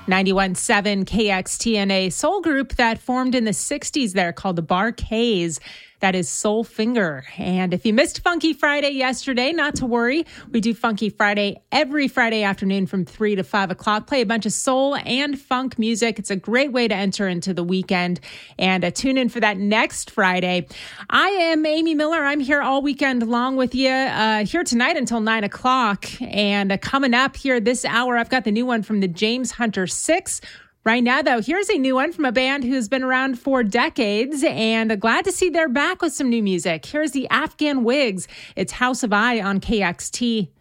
91.7 KXTN, soul group that formed in the 60s there called the Bar-Kays. That is Soul Finger. And if you missed Funky Friday yesterday, not to worry. We do Funky Friday every Friday afternoon from 3 to 5 o'clock. Play a bunch of soul and funk music. It's a great way to enter into the weekend. And tune in for that next Friday. I am Amy Miller. I'm here all weekend long with you, here tonight until 9 o'clock. And coming up here this hour, I've got the new one from the James Hunter Six. Right now, though, here's a new one from a band who's been around for decades, and glad to see they're back with some new music. Here's the Afghan Wigs. It's House of I on KXT.